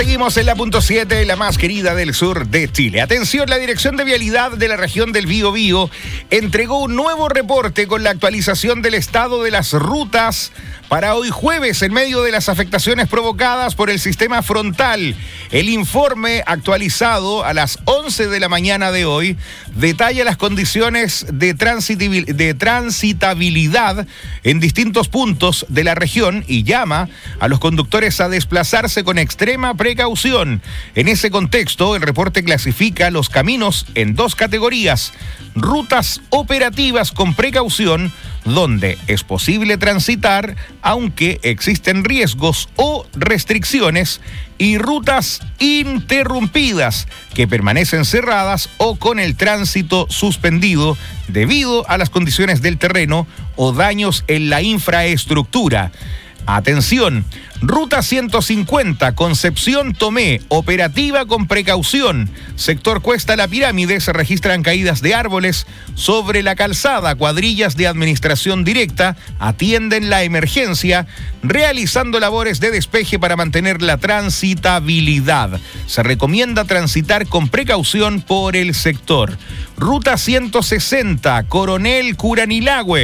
Seguimos en la punto 7, la más querida del sur de Chile. Atención, la Dirección de Vialidad de la región del Biobío entregó un nuevo reporte con la actualización del estado de las rutas para hoy jueves en medio de las afectaciones provocadas por el sistema frontal. El informe actualizado a las 11 de la mañana de hoy detalla las condiciones de transitabilidad en distintos puntos de la región y llama a los conductores a desplazarse con extrema precaución. En ese contexto, el reporte clasifica los caminos en dos categorías: rutas operativas con precaución, donde es posible transitar aunque existen riesgos o restricciones, y rutas interrumpidas que permanecen cerradas o con el tránsito suspendido debido a las condiciones del terreno o daños en la infraestructura. Atención, ruta 150, Concepción Tomé, operativa con precaución. Sector Cuesta La Pirámide, se registran caídas de árboles sobre la calzada. Cuadrillas de administración directa atienden la emergencia, realizando labores de despeje para mantener la transitabilidad. Se recomienda transitar con precaución por el sector. Ruta 160, Coronel Curanilahue.